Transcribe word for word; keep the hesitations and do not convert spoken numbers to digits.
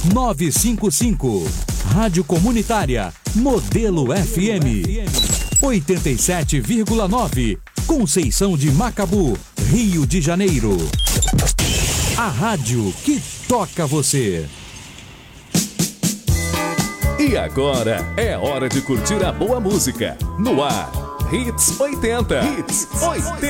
nove cinco cinco. Rádio Comunitária Modelo F M oitenta e sete vírgula nove, Conceição de Macabu, Rio de Janeiro. A rádio que toca você. E agora é hora de curtir a boa música. No ar, Hits oitenta. Hits oitenta.